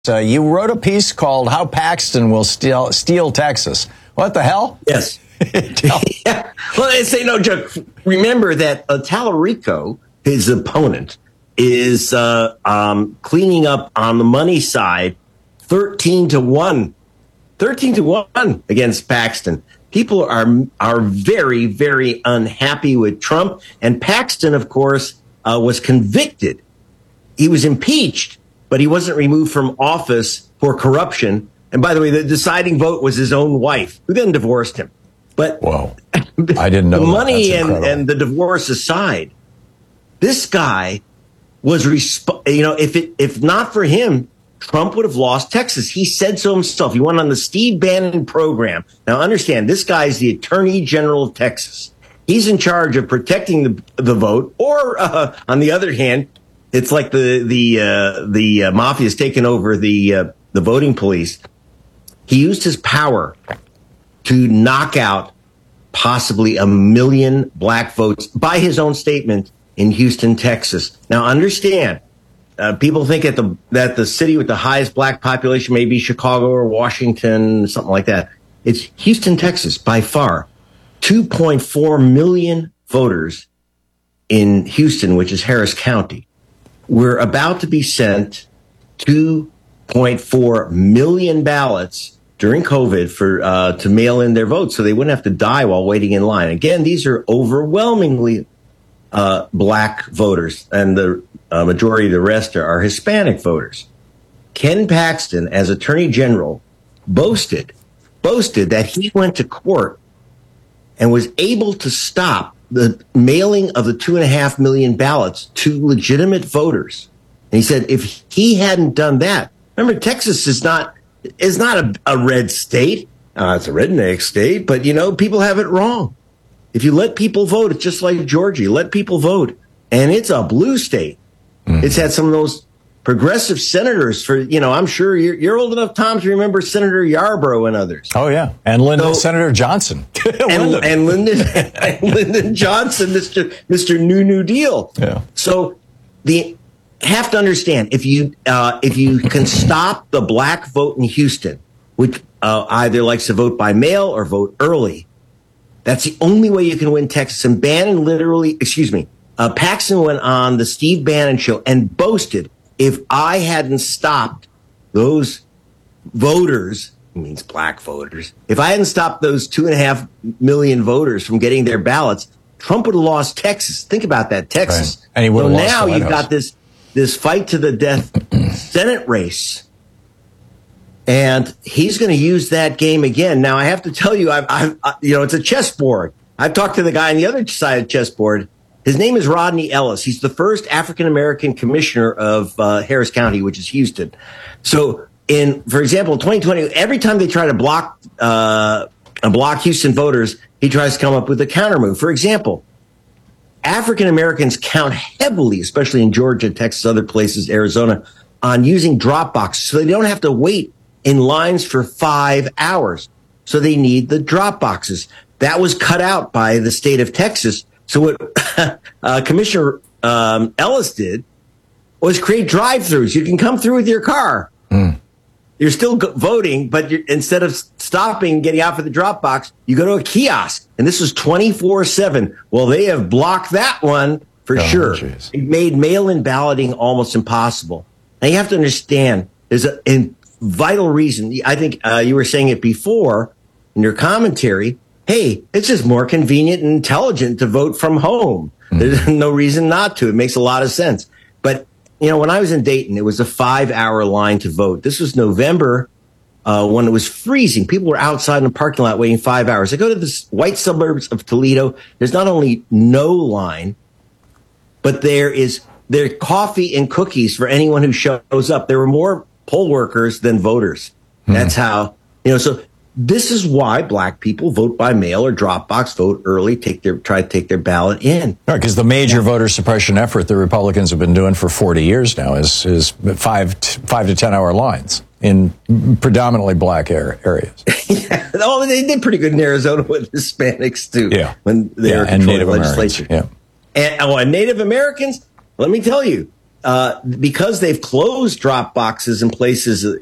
You wrote a piece called "How Paxton Will Steal Texas." What the hell? Yes. Yeah. Well, it's no joke. Remember that Tallarico, his opponent, is cleaning up on the money side 13-1. 13-1 against Paxton. People are very, very unhappy with Trump. And Paxton, of course, was convicted. He was impeached, but he wasn't removed from office for corruption. And by the way, the deciding vote was his own wife, who then divorced him. But whoa, I didn't know the money that. and the divorce aside, this guy was, if not for him, Trump would have lost Texas. He said so himself. He went on the Steve Bannon program. Now, understand, this guy is the Attorney General of Texas. He's in charge of protecting the vote. Or, on the other hand, it's like the mafia has taken over the voting police. He used his power to knock out possibly 1 million black votes by his own statement in Houston, Texas. Now, understand. People think that the city with the highest black population may be Chicago or Washington, something like that. It's Houston, Texas, by far. 2.4 million voters in Houston, which is Harris County. We're about to be sent 2.4 million ballots during COVID for to mail in their votes, so they wouldn't have to die while waiting in line. Again, these are overwhelmingly black voters, and the majority of the rest are Hispanic voters. Ken Paxton, as Attorney General, boasted that he went to court and was able to stop the mailing of the 2.5 million ballots to legitimate voters. And he said if he hadn't done that, remember, Texas is not a red state. It's a redneck state, but people have it wrong. If you let people vote, it's just like Georgia. You let people vote, and it's a blue state. Mm-hmm. It's had some of those progressive senators for, I'm sure you're old enough, Tom, to remember Senator Yarborough and others. Oh, yeah. And Senator Johnson. and Lyndon Johnson, Mr. New Deal. Yeah. So have to understand, if you can stop the black vote in Houston, which either likes to vote by mail or vote early, that's the only way you can win Texas. And Paxton went on the Steve Bannon show and boasted, if I hadn't stopped those voters, it means black voters, if I hadn't stopped those 2.5 million voters from getting their ballots, Trump would have lost Texas. Think about that, Texas. Right. And he would have lost now the White you've House. got this fight to the death Senate race. And he's going to use that game again. Now, I have to tell you, it's a chessboard. I've talked to the guy on the other side of the chessboard. His name is Rodney Ellis. He's the first African-American commissioner of Harris County, which is Houston. So, for example, in 2020, every time they try to block Houston voters, he tries to come up with a countermove. For example, African-Americans count heavily, especially in Georgia, Texas, other places, Arizona, on using drop boxes, so they don't have to wait in lines for 5 hours. So they need the drop boxes. That was cut out by the state of Texas. So what Commissioner Ellis did was create drive-thrus. You can come through with your car. Mm. You're still voting, but instead of stopping, getting out for the drop box, you go to a kiosk. And this was 24/7. Well, they have blocked that one for sure. Geez. It made mail-in balloting almost impossible. Now, you have to understand, there's a vital reason. I think you were saying it before in your commentary. Hey, it's just more convenient and intelligent to vote from home. Mm-hmm. There's no reason not to. It makes a lot of sense. But, when I was in Dayton, it was a 5-hour line to vote. This was November when it was freezing. People were outside in the parking lot waiting 5 hours. I go to the white suburbs of Toledo. There's not only no line, but there are coffee and cookies for anyone who shows up. There were more poll workers than voters. That's how, so this is why black people vote by mail or drop box, vote early, try to take their ballot in. Right, because the major voter suppression effort the Republicans have been doing for 40 years now is 5 to 10 hour lines in predominantly black areas. Yeah. Oh, they did pretty good in Arizona with Hispanics too. Yeah. When they were and controlling Native the legislature. Americans. Yeah. And Native Americans, let me tell you, because they've closed drop boxes in places